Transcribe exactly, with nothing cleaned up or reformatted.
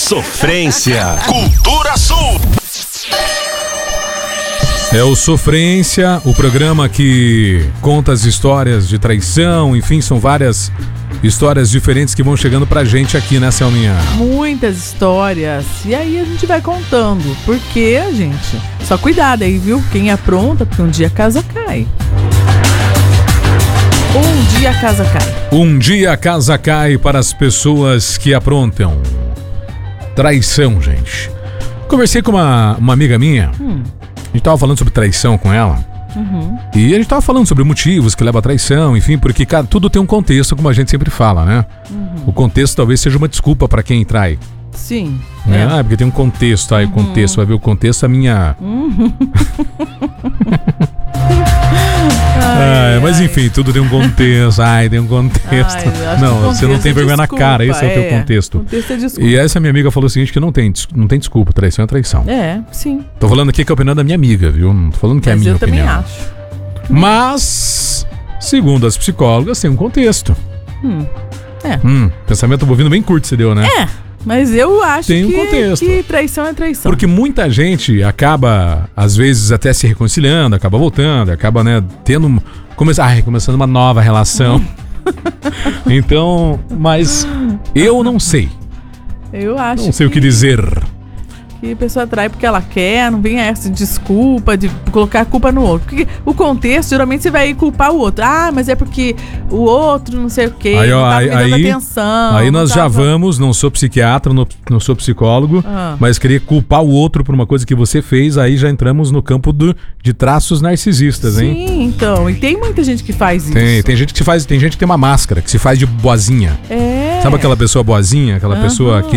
Sofrência. Cultura Sul. É o Sofrência, o programa que conta as histórias de traição, enfim, são várias histórias diferentes que vão chegando pra gente aqui, né, Selminha? Muitas histórias. E aí a gente vai contando. Porque, gente, só cuidado aí, viu? Quem apronta, porque um dia a casa cai. Um dia a casa cai. Um dia a casa cai para as pessoas que aprontam. Traição, gente. Conversei com uma, uma amiga minha. Hum. A gente tava falando sobre traição com ela. Uhum. E a gente tava falando sobre motivos que levam à traição, enfim, porque, cara, tudo tem um contexto, como a gente sempre fala, né? Uhum. O contexto talvez seja uma desculpa pra quem trai. Sim. Né? É. Ah, porque tem um contexto, aí, uhum. contexto, vai ver o contexto, a minha. Uhum. ai, ai, mas enfim, tudo tem um contexto. Ai, tem um contexto. Ai, não, contexto você não tem vergonha na cara, esse é, é o teu contexto. contexto é desculpa. E essa minha amiga falou o seguinte: que não tem, não tem desculpa, traição é traição. É, sim. Tô falando aqui que é a opinião da minha amiga, viu? Não tô falando que mas é a minha eu opinião. Eu também acho. Mas, segundo as psicólogas, tem um contexto. Hum. É. Hum, pensamento bovino bem curto você deu, né? É. Mas eu acho tem um que, contexto. que traição é traição. Porque muita gente acaba, às vezes, até se reconciliando, acaba voltando, acaba, né, tendo... Come... Ai, começando uma nova relação. Então, mas eu não sei. Eu acho Não sei que... o que dizer. Que a pessoa trai porque ela quer, não vem essa desculpa de colocar a culpa no outro. Porque o contexto, geralmente você vai culpar o outro. Ah, mas é porque o outro não sei o quê, aí, não tá aí, me dando aí, atenção. Aí nós tava... já vamos, não sou psiquiatra, não, não sou psicólogo, ah. mas querer culpar o outro por uma coisa que você fez, aí já entramos no campo do, de traços narcisistas, hein? Sim, então. E tem muita gente que faz isso. Tem, tem gente que faz, tem gente que tem uma máscara, que se faz de boazinha. É. Sabe aquela pessoa boazinha, aquela uhum. pessoa que